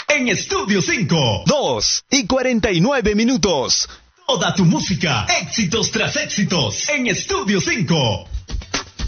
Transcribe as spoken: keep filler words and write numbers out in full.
en Estudio cinco. dos y cuarenta y nueve minutos. Toda tu música, éxitos tras éxitos, en Estudio cinco.